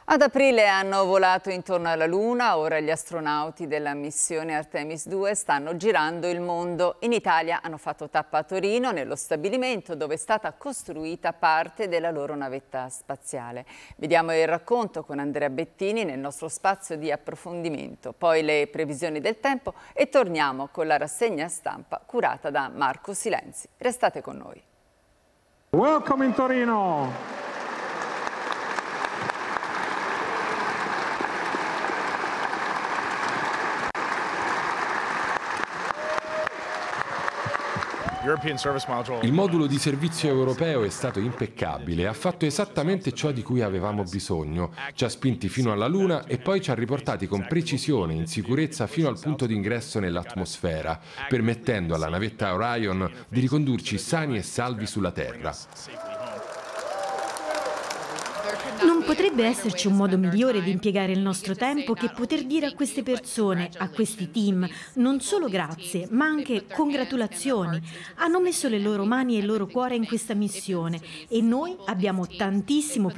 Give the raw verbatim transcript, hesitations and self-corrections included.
Ad aprile hanno volato intorno alla Luna, ora gli astronauti della missione Artemis due stanno girando il mondo. In Italia hanno fatto tappa a Torino, nello stabilimento dove è stata costruita parte della loro navetta spaziale. Vediamo il racconto con Andrea Bettini nel nostro spazio di approfondimento, poi le previsioni del tempo e torniamo con la rassegna stampa curata da Marco Silenzi. Restate con noi. Welcome in Torino! Il modulo di servizio europeo è stato impeccabile, ha fatto esattamente ciò di cui avevamo bisogno, ci ha spinti fino alla Luna e poi ci ha riportati con precisione in sicurezza fino al punto d'ingresso nell'atmosfera, permettendo alla navetta Orion di ricondurci sani e salvi sulla Terra. Non potrebbe esserci un modo migliore di impiegare il nostro tempo che poter dire a queste persone, a questi team, non solo grazie, ma anche congratulazioni. Hanno messo le loro mani e il loro cuore in questa missione e noi abbiamo tantissimo